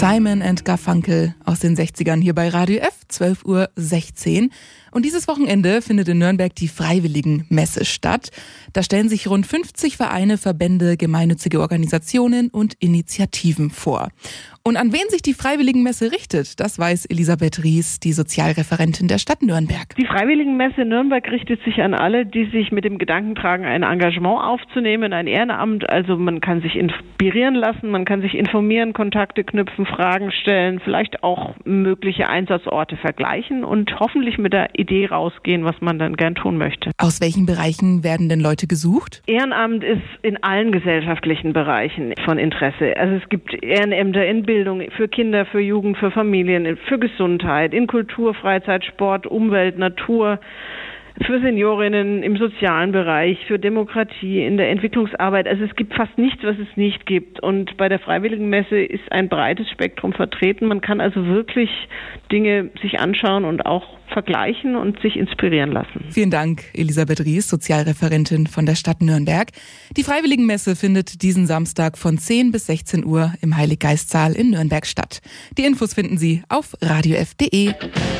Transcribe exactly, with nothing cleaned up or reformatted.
Simon and Garfunkel aus den sechzigern hier bei Radio F, zwölf Uhr sechzehn. Und dieses Wochenende findet in Nürnberg die Freiwilligenmesse statt. Da stellen sich rund fünfzig Vereine, Verbände, gemeinnützige Organisationen und Initiativen vor. Und an wen sich die Freiwilligenmesse richtet, das weiß Elisabeth Ries, die Sozialreferentin der Stadt Nürnberg. Die Freiwilligenmesse Nürnberg richtet sich an alle, die sich mit dem Gedanken tragen, ein Engagement aufzunehmen, ein Ehrenamt. Also man kann sich inspirieren lassen, man kann sich informieren, Kontakte knüpfen, Fragen stellen, vielleicht auch mögliche Einsatzorte vergleichen und hoffentlich mit der Idee rausgehen, was man dann gern tun möchte. Aus welchen Bereichen werden denn Leute gesucht? Ehrenamt ist in allen gesellschaftlichen Bereichen von Interesse. Also es gibt Ehrenämter in Bildung, für Kinder, für Jugend, für Familien, für Gesundheit, in Kultur, Freizeit, Sport, Umwelt, Natur, für Seniorinnen im sozialen Bereich, für Demokratie, in der Entwicklungsarbeit. Also es gibt fast nichts, was es nicht gibt. Und bei der Freiwilligenmesse ist ein breites Spektrum vertreten. Man kann also wirklich Dinge sich anschauen und auch vergleichen und sich inspirieren lassen. Vielen Dank, Elisabeth Ries, Sozialreferentin von der Stadt Nürnberg. Die Freiwilligenmesse findet diesen Samstag von zehn bis sechzehn Uhr im Heiliggeistsaal in Nürnberg statt. Die Infos finden Sie auf radio f punkt de.